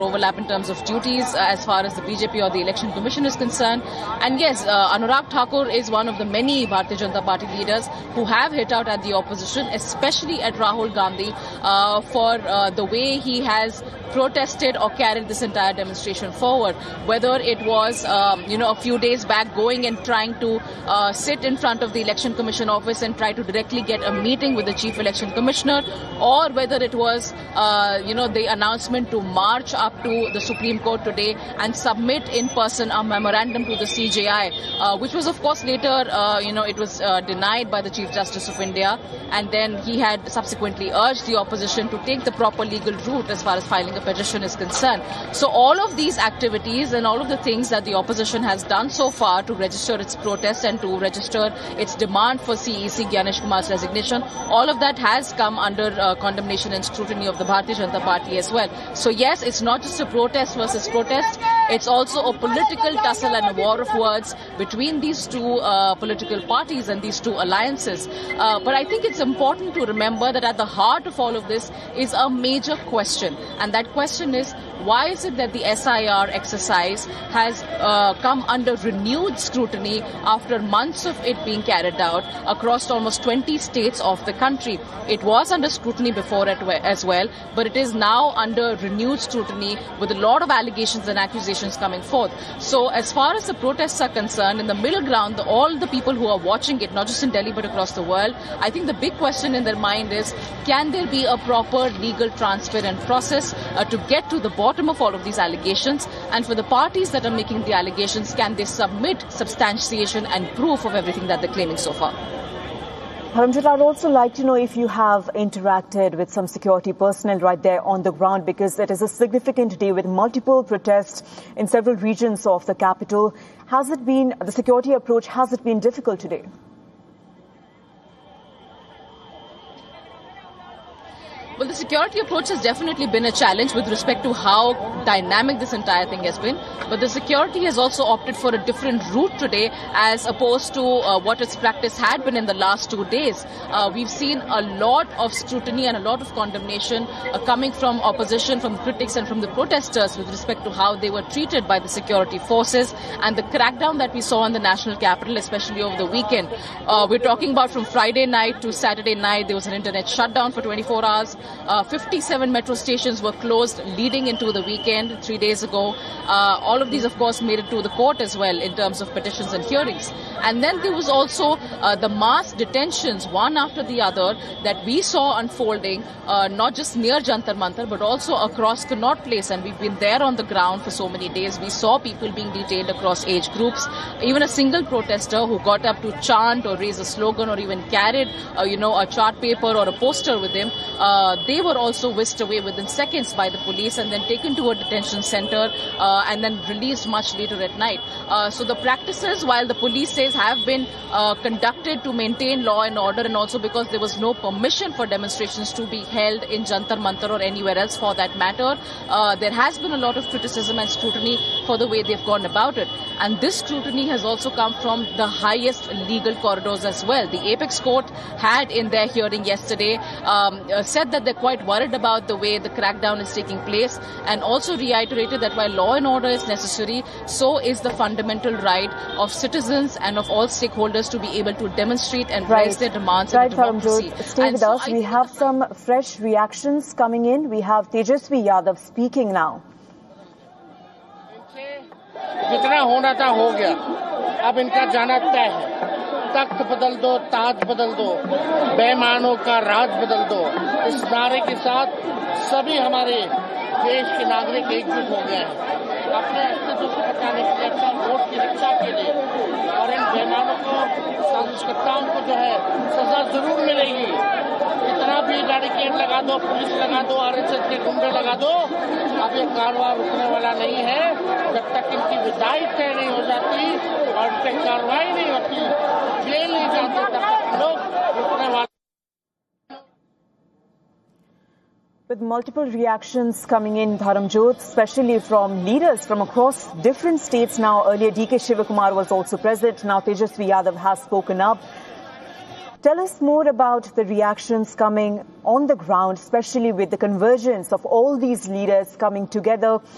overlap in terms of duties as far as the BJP or the Election Commission is concerned. And yes, Anurag Thakur is one of the many Bharatiya Janata Party leaders who have hit out at the opposition, especially at Rahul Gandhi, for the way he has protested or carried this entire demonstration forward. Whether it was, a few days back going and trying to sit in front of the Election Commission office and try to directly get a meeting with the Chief Election Commissioner, or whether it was, the announcement to march up to the Supreme Court today and submit in person a memorandum to the CJI, which was, of course, later, it was denied by the Chief Justice of India, and then he had subsequently urged the opposition to take the proper legal route as far as filing a petition is concerned. So all of these activities and all of the things that the opposition has done so far to register its protest and to register its demand for CEC Gyanesh Kumar's resignation, all of that has come under condemnation and scrutiny of the Bharatiya Janata Party as well. So yes, it's not just a protest versus protest, it's also a political tussle and a war of words between these two political parties and these two alliances. But I think it's important to remember that at the heart of all of this is a major question, and that question is, why is it that the SIR exercise has come under renewed scrutiny after months of it being carried out across almost 20 states of the country? It was under scrutiny before as well, but it is now under renewed scrutiny with a lot of allegations and accusations coming forth. So as far as the protests are concerned, in the middle ground, all the people who are watching it, not just in Delhi but across the world, I think the big question in their mind is, can there be a proper legal, transparent process to get to the bottom of all of these allegations? And for the parties that are making the allegations, can they submit substantiation and proof of everything that they're claiming so far? Dharamjot, I'd also like to know if you have interacted with some security personnel right there on the ground, because it is a significant day with multiple protests in several regions of the capital. Has it been, the security approach, has it been difficult today? Well, the security approach has definitely been a challenge with respect to how dynamic this entire thing has been. But the security has also opted for a different route today as opposed to what its practice had been in the last 2 days. We've seen a lot of scrutiny and a lot of condemnation coming from opposition, from critics and from the protesters with respect to how they were treated by the security forces and the crackdown that we saw in the national capital, especially over the weekend. We're talking about from Friday night to Saturday night, there was an internet shutdown for 24 hours. 57 metro stations were closed leading into the weekend 3 days ago. All of these, of course, made it to the court as well in terms of petitions and hearings. And then there was also the mass detentions, one after the other, that we saw unfolding, not just near Jantar Mantar, but also across Connaught Place. And we've been there on the ground for so many days. We saw people being detained across age groups. Even a single protester who got up to chant or raise a slogan or even carried, a chart paper or a poster with him, they were also whisked away within seconds by the police and then taken to a detention center and then released much later at night. So the practices, while the police says have been conducted to maintain law and order, and also because there was no permission for demonstrations to be held in Jantar Mantar or anywhere else for that matter, there has been a lot of criticism and scrutiny for the way they've gone about it. And this scrutiny has also come from the highest legal corridors as well. The Apex Court had in their hearing yesterday said that they're quite worried about the way the crackdown is taking place, and also reiterated that while law and order is necessary, so is the fundamental right of citizens and of all stakeholders to be able to demonstrate and raise their demands in a democracy. Stay with us. We have some fresh reactions coming in. We have Tejasvi Yadav speaking now. जितना होना था हो गया, अब इनका जाना तय है। तख्त बदल दो, ताज बदल दो, बेईमानों का राज बदल दो, इस नारे के साथ सभी हमारे देश के नागरिक एकजुट हो गए हैं अपने अस्तित्व को बचाने के लिए, अपना वोट की रक्षा के लिए। और इन बेईमानों को, साजिशकर्ताओं को जो है सजा जरूर मिलेगी। इतना भी बैरिकेड लगा दो, पुलिस लगा दो, आरएसएस के गुंडे लगा दो, अब ये कारवां रुकने वाला नहीं है जब तक इनकी विदाई तय नहीं हो जाती और इन पे कार्रवाई नहीं होती, जेल नहीं जाते, तब तक लोग रुकने वाले। With multiple reactions coming in, Dharamjot, especially from leaders from across different states now. Earlier, DK Shivakumar was also present. Now, Tejasvi Yadav has spoken up. Tell us more about the reactions coming on the ground, especially with the convergence of all these leaders coming together